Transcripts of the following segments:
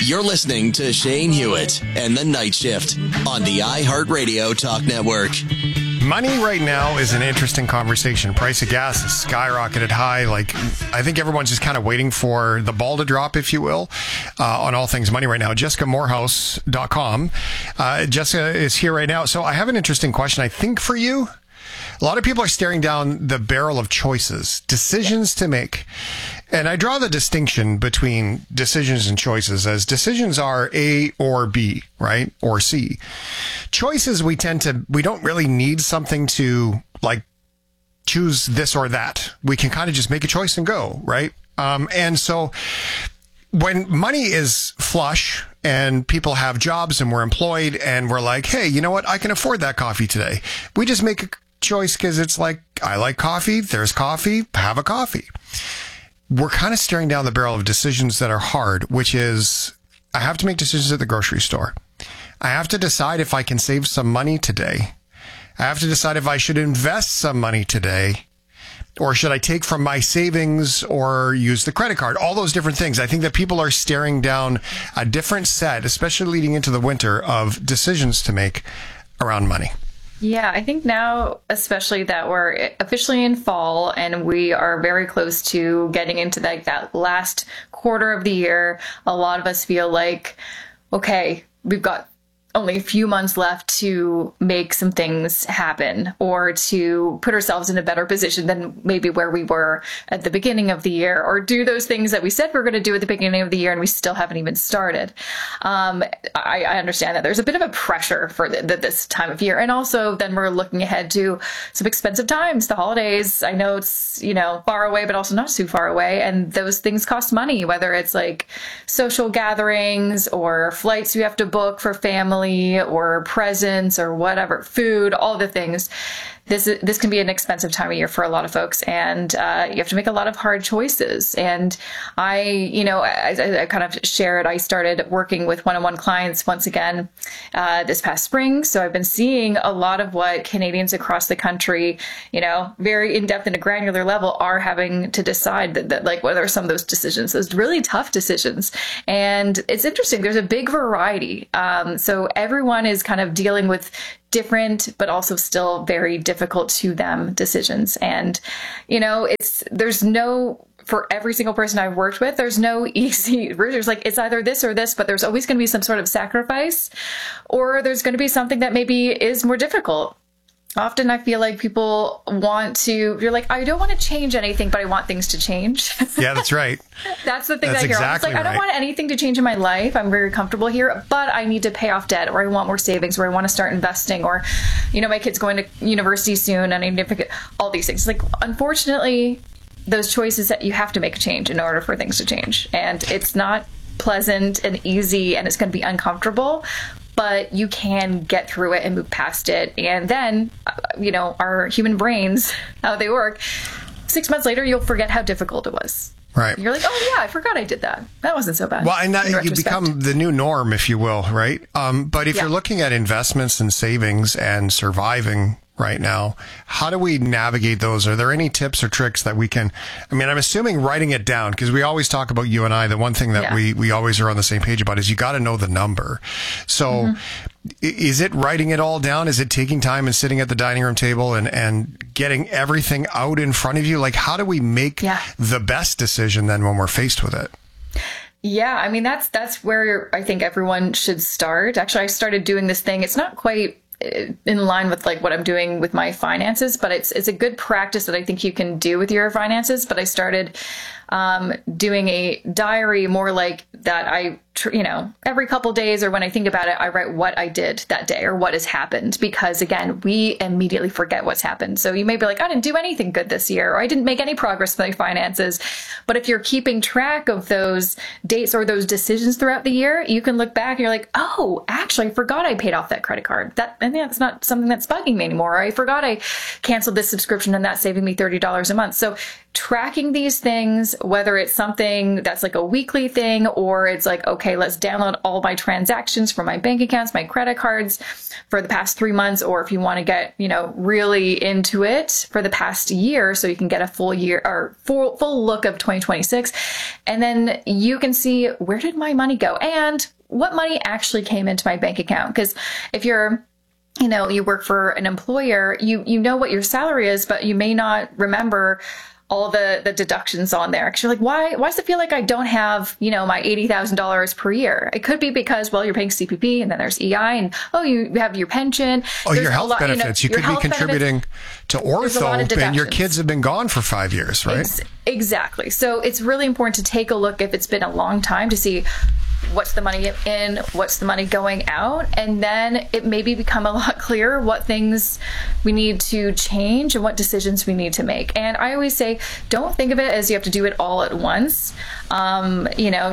You're listening to Shane Hewitt and the Night Shift on the iHeartRadio Talk Network. Money right now is an interesting conversation. Price of gas has skyrocketed high. Like, I think everyone's just kind of waiting for the ball to drop, if you will, on all things money right now. JessicaMorehouse.com. Jessica is here right now. So I have an interesting question, I think, for you. A lot of people are staring down the barrel of choices, decisions to make. And I draw the distinction between decisions and choices as decisions are A or B, right? Or C. Choices, we don't really need something to like choose this or that. We can kind of just make a choice and go, right? And so when money is flush and people have jobs and we're employed and we're like, hey, you know what? I can afford that coffee today. We just make a choice because it's like, I like coffee. There's coffee. Have a coffee. We're kind of staring down the barrel of decisions that are hard, which is I have to make decisions at the grocery store. I have to decide if I can save some money today. I have to decide if I should invest some money today, or should I take from my savings or use the credit card? All those different things. I think that people are staring down a different set, especially leading into the winter, of decisions to make around money. Yeah, I think now, especially that we're officially in fall and we are very close to getting into that last quarter of the year, a lot of us feel like, okay, we've got only a few months left to make some things happen or to put ourselves in a better position than maybe where we were at the beginning of the year, or do those things that we said we're going to do at the beginning of the year and we still haven't even started. I understand that there's a bit of a pressure for this time of year. And also then we're looking ahead to some expensive times, the holidays. I know it's, far away, but also not too far away. And those things cost money, whether it's like social gatherings or flights you have to book for family, or presents or whatever, food, all the things. This can be an expensive time of year for a lot of folks, and you have to make a lot of hard choices. And I kind of shared, I started working with one-on-one clients once again this past spring. So I've been seeing a lot of what Canadians across the country, very in-depth and a granular level, are having to decide that like what are some of those decisions, those really tough decisions. And it's interesting. There's a big variety. So everyone is kind of dealing with different, but also still very difficult to them decisions. And, for every single person I've worked with, there's no easy, there's like, it's either this or this, but there's always going to be some sort of sacrifice, or there's going to be something that maybe is more difficult. Often I feel like people you're like, I don't want to change anything, but I want things to change. Yeah, that's right. That's the thing that I hear. Exactly, it's like, I don't want anything to change in my life. I'm very comfortable here, but I need to pay off debt, or I want more savings, or I want to start investing, or, my kid's going to university soon and I need to pick all these things. Like, unfortunately, those choices that you have to make a change in order for things to change. And it's not pleasant and easy, and it's going to be uncomfortable, but you can get through it and move past it. And then, our human brains, how they work, 6 months later, you'll forget how difficult it was. Right. You're like, oh yeah, I forgot I did that. That wasn't so bad. Well, and that you become the new norm, if you will, right? But if you're looking at investments and savings and surviving right now, how do we navigate those? Are there any tips or tricks that we can, I'm assuming writing it down, because we always talk about, you and I, the one thing that we always are on the same page about is you got to know the number. So is it writing it all down? Is it taking time and sitting at the dining room table and getting everything out in front of you? Like, how do we make the best decision then when we're faced with it? Yeah, that's where I think everyone should start. Actually, I started doing this thing. It's not quite in line with like what I'm doing with my finances, but it's a good practice that I think you can do with your finances. But I started doing a diary more like that. Every couple days, or when I think about it, I write what I did that day or what has happened, because again, we immediately forget what's happened. So you may be like, I didn't do anything good this year, or I didn't make any progress with my finances. But if you're keeping track of those dates or those decisions throughout the year, you can look back and you're like, oh, actually, I forgot I paid off that credit card. That's not something that's bugging me anymore. Or I forgot I canceled this subscription and that's saving me $30 a month. So tracking these things, whether it's something that's like a weekly thing, or it's like, okay, let's download all my transactions from my bank accounts, my credit cards for the past 3 months, or if you want to get, really into it for the past year, so you can get a full year or full look of 2026. And then you can see, where did my money go? And what money actually came into my bank account? Because if you're you work for an employer, you know what your salary is, but you may not remember all the deductions on there. Because you're like, why does it feel like I don't have, my $80,000 per year? It could be because, well, you're paying CPP, and then there's EI, and you have your pension. Oh, your health benefits. You could be contributing to ortho, and your kids have been gone for 5 years, right? Exactly. So it's really important to take a look, if it's been a long time, to see what's the money in, what's the money going out, and then it maybe become a lot clearer what things we need to change and what decisions we need to make. And I always say, don't think of it as you have to do it all at once. I'm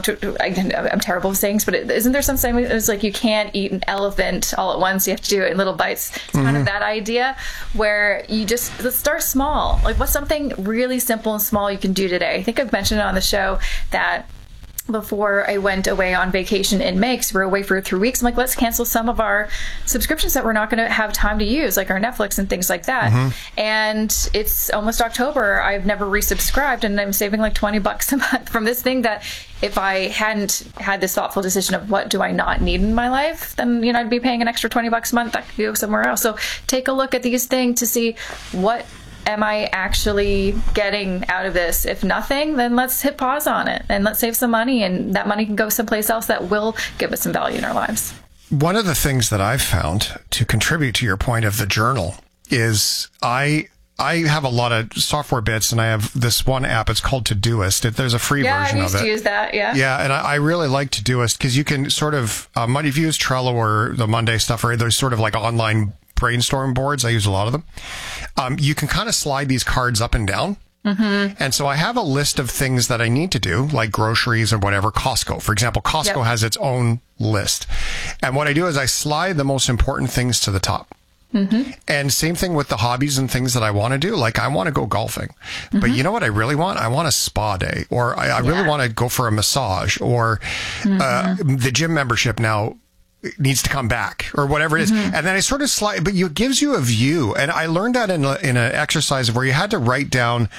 terrible with sayings, but isn't there some saying it's like you can't eat an elephant all at once, you have to do it in little bites? It's kind of that idea where let's start small. Like, what's something really simple and small you can do today? I think I've mentioned it on the show that before I went away on vacation in May, because we were away for 3 weeks, I'm like, let's cancel some of our subscriptions that we're not going to have time to use, like our Netflix and things like that. And it's almost October. I've never resubscribed, and I'm saving like $20 a month from this thing that if I hadn't had this thoughtful decision of what do I not need in my life, then, I'd be paying an extra $20 a month that could go somewhere else. So take a look at these things to see, what am I actually getting out of this? If nothing, then let's hit pause on it and let's save some money, and that money can go someplace else that will give us some value in our lives. One of the things that I've found to contribute to your point of the journal is I have a lot of software bits, and I have this one app. It's called Todoist. There's a free version of it. Yeah, I used to use that. Yeah, and I really like Todoist because you can sort of, if you use Trello or the Monday stuff, or there's sort of like online brainstorm boards. I use a lot of them. You can kind of slide these cards up and down. And so I have a list of things that I need to do, like groceries or whatever. Costco, for example, Costco has its own list. And what I do is I slide the most important things to the top. And same thing with the hobbies and things that I want to do. Like, I want to go golfing, but you know what I really want? I want a spa day, or I really want to go for a massage, or the gym membership now needs to come back, or whatever it is. And then I sort of slide, but it gives you a view. And I learned that in an exercise where you had to write down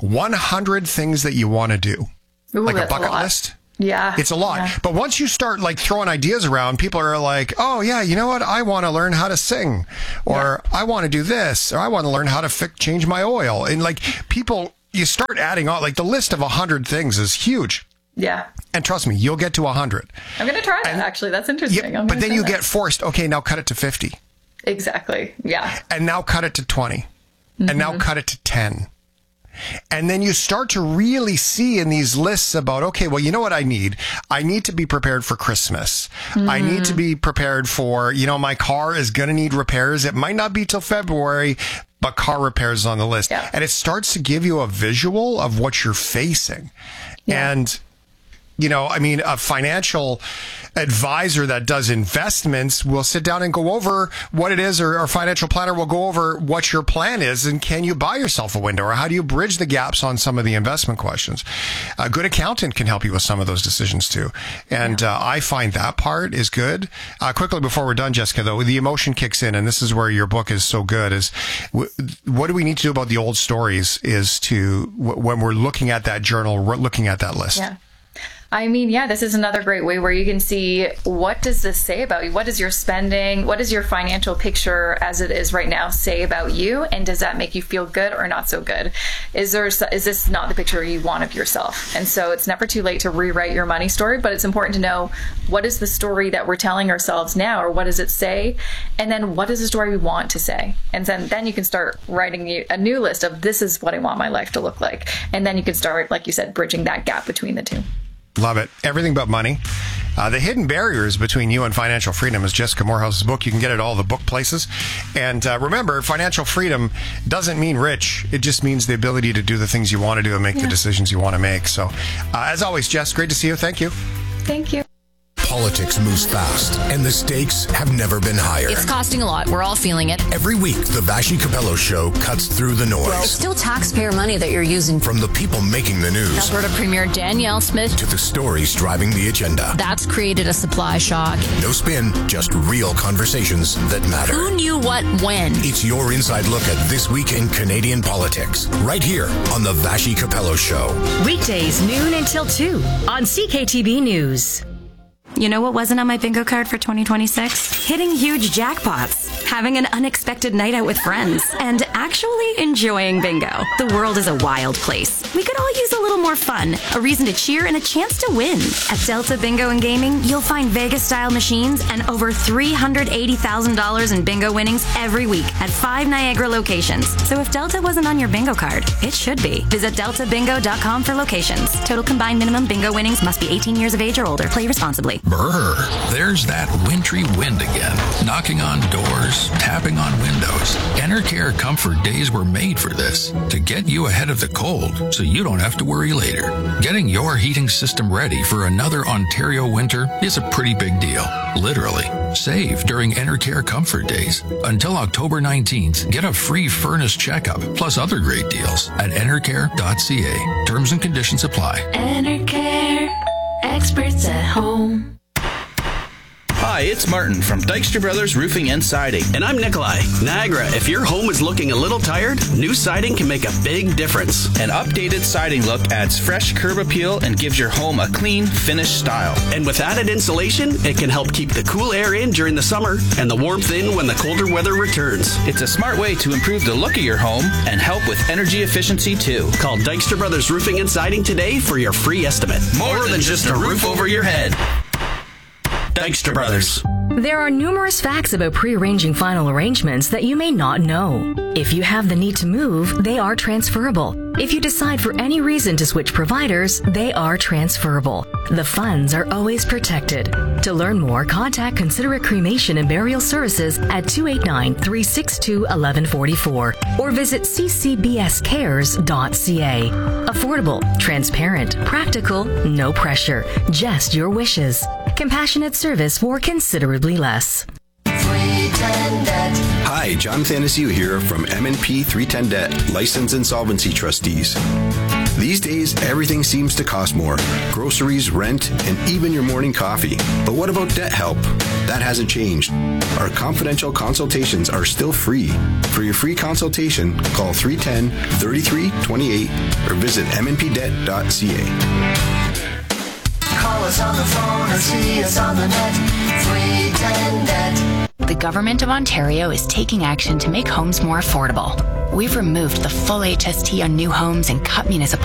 100 things that you want to do. Ooh, like a bucket list. Yeah. It's a lot. Yeah. But once you start like throwing ideas around, people are like, oh yeah, you know what? I want to learn how to sing, or I want to do this, or I want to learn how to change my oil. And like, you start adding on, like the list of 100 things is huge. Yeah. And trust me, you'll get to 100. I'm going to try that, actually. That's interesting. Yeah, but then you get forced, okay, now cut it to 50. Exactly. Yeah. And now cut it to 20. And now cut it to 10. And then you start to really see in these lists about, okay, well, you know what I need? I need to be prepared for Christmas. I need to be prepared for, my car is going to need repairs. It might not be till February, but car repairs is on the list. Yeah. And it starts to give you a visual of what you're facing. Yeah. And a financial advisor that does investments will sit down and go over what it is, or a financial planner will go over what your plan is, and can you buy yourself a window, or how do you bridge the gaps on some of the investment questions. A good accountant can help you with some of those decisions too. And I find that part is good. Quickly before we're done, Jessica, though, the emotion kicks in, and this is where your book is so good, is what do we need to do about the old stories is to, when we're looking at that journal, we're looking at that list. Yeah. This is another great way where you can see, what does this say about you? What is your spending? What does your financial picture as it is right now say about you? And does that make you feel good or not so good? Is this not the picture you want of yourself? And so it's never too late to rewrite your money story, but it's important to know, what is the story that we're telling ourselves now, or what does it say? And then what is the story we want to say? And then you can start writing a new list of, this is what I want my life to look like. And then you can start, like you said, bridging that gap between the two. Love it. Everything But Money. The Hidden Barriers Between You and Financial Freedom is Jessica Morehouse's book. You can get it at all the book places. And remember, financial freedom doesn't mean rich. It just means the ability to do the things you want to do and make the decisions you want to make. So, as always, Jess, great to see you. Thank you. Thank you. Politics moves fast, and the stakes have never been higher. It's costing a lot. We're all feeling it. Every week, the Vashi Capello Show cuts through the noise. Well, it's still taxpayer money that you're using. From the people making the news, Alberta Premier Danielle Smith, to the stories driving the agenda. That's created a supply shock. No spin, just real conversations that matter. Who knew what when? It's your inside look at this week in Canadian politics, right here on the Vashi Capello Show. Weekdays, noon until 2 on CKTB News. You know what wasn't on my bingo card for 2026? Hitting huge jackpots, having an unexpected night out with friends, and actually enjoying bingo. The world is a wild place. We could all use a little more fun, a reason to cheer, and a chance to win. At Delta Bingo and Gaming, you'll find Vegas-style machines and over $380,000 in bingo winnings every week at 5 Niagara locations. So if Delta wasn't on your bingo card, it should be. Visit deltabingo.com for locations. Total combined minimum bingo winnings must be 18 years of age or older. Play responsibly. Brr, there's that wintry wind again, knocking on doors, tapping on windows. Enercare Comfort Days were made for this, to get you ahead of the cold so you don't have to worry later. Getting your heating system ready for another Ontario winter is a pretty big deal, literally. Save during Enercare Comfort Days. Until October 19th, get a free furnace checkup, plus other great deals at enercare.ca. Terms and conditions apply. Enercare, experts at home. Hi, it's Martin from Dykstra Brothers Roofing and Siding. And I'm Nikolai. Niagara, if your home is looking a little tired, new siding can make a big difference. An updated siding look adds fresh curb appeal and gives your home a clean, finished style. And with added insulation, it can help keep the cool air in during the summer and the warmth in when the colder weather returns. It's a smart way to improve the look of your home and help with energy efficiency too. Call Dykstra Brothers Roofing and Siding today for your free estimate. More than just a roof over your head. Dykstra Brothers. There are numerous facts about pre-arranging final arrangements that you may not know. If you have the need to move, they are transferable. If you decide for any reason to switch providers, they are transferable. The funds are always protected. To learn more, contact Considerate Cremation and Burial Services at 289-362-1144 or visit ccbscares.ca. Affordable, transparent, practical, no pressure, just your wishes. Compassionate service for considerably less. Hi, John Thanasiu here from M&P 310 Debt, License Insolvency Trustees. These days, everything seems to cost more. Groceries, rent, and even your morning coffee. But what about debt help? That hasn't changed. Our confidential consultations are still free. For your free consultation, call 310-3328 or visit mnpdebt.ca. Call us on the phone or see us on the net. 310 Debt. The Government of Ontario is taking action to make homes more affordable. We've removed the full HST on new homes and cut municipal